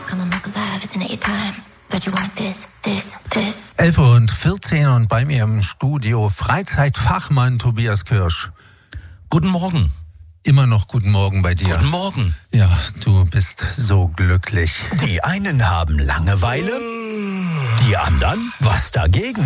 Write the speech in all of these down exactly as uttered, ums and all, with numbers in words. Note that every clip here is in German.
Come on, look alive, isn't it your time? That you want this, this, this. elf Uhr vierzehn und bei mir im Studio Freizeitfachmann Tobias Kirsch. Guten Morgen. Immer noch guten Morgen bei dir. Guten Morgen. Ja, du bist so glücklich. Die einen haben Langeweile, die anderen was dagegen.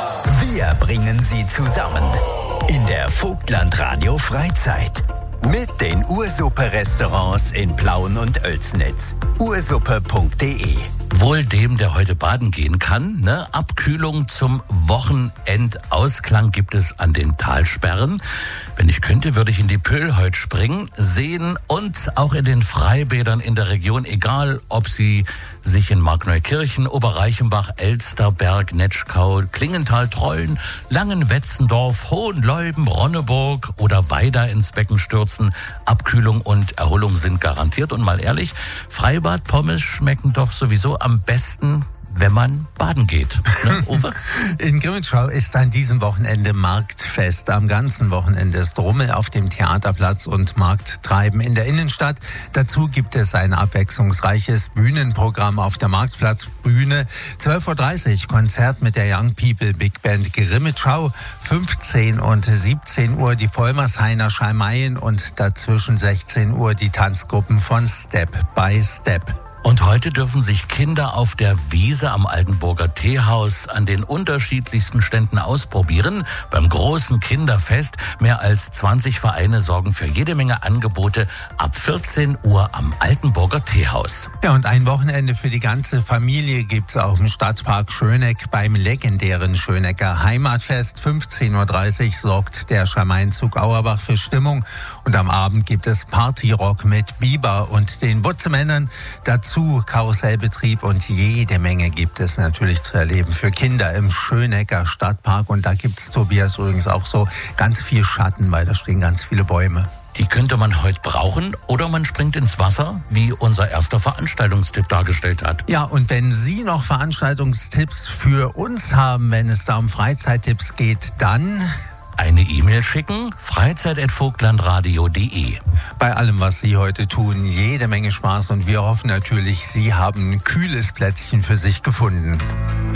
Wir bringen sie zusammen in der Vogtland Radio Freizeit mit den Ursuppe-Restaurants in Plauen und Oelsnitz. ursuppe punkt de. Wohl dem, der heute baden gehen kann. Ne? Abkühlung zum Wochenendausklang gibt es an den Talsperren. Wenn ich könnte, würde ich in die Pöhl heute springen, sehen und auch in den Freibädern in der Region, egal ob sie sich in Markneukirchen, Oberreichenbach, Elsterberg, Netschkau, Klingenthal, Trollen, Langenwetzendorf, Hohenleuben, Ronneburg oder Weida ins Becken stürzen. Abkühlung und Erholung sind garantiert. Und mal ehrlich, Freibad-Pommes schmecken doch sowieso am besten, wenn man baden geht. Ne, Uwe? In Grimmitschau ist an diesem Wochenende Marktfest. Am ganzen Wochenende ist Rummel auf dem Theaterplatz und Markttreiben in der Innenstadt. Dazu gibt es ein abwechslungsreiches Bühnenprogramm auf der Marktplatzbühne. zwölf Uhr dreißig Konzert mit der Young People Big Band Grimmitschau. fünfzehn und siebzehn Uhr die Vollmershainer Schalmeien und dazwischen sechzehn Uhr die Tanzgruppen von Step by Step. Und heute dürfen sich Kinder auf der Wiese am Altenburger Teehaus an den unterschiedlichsten Ständen ausprobieren. Beim großen Kinderfest mehr als zwanzig Vereine sorgen für jede Menge Angebote ab vierzehn Uhr am Altenburger Teehaus. Ja, und ein Wochenende für die ganze Familie gibt's auch im Stadtpark Schöneck beim legendären Schönecker Heimatfest. fünfzehn Uhr dreißig sorgt der Schalmeinzug Auerbach für Stimmung. Und am Abend gibt es Partyrock mit Biber und den Butzemännern. Dazu Karussellbetrieb und jede Menge gibt es natürlich zu erleben für Kinder im Schönecker Stadtpark. Und da gibt es, Tobias, übrigens auch so ganz viel Schatten, weil da stehen ganz viele Bäume. Die könnte man heute brauchen oder man springt ins Wasser, wie unser erster Veranstaltungstipp dargestellt hat. Ja, und wenn Sie noch Veranstaltungstipps für uns haben, wenn es da um Freizeittipps geht, dann eine E-Mail schicken, freizeit at vogtlandradio punkt de. Bei allem, was Sie heute tun, jede Menge Spaß und wir hoffen natürlich, Sie haben ein kühles Plätzchen für sich gefunden.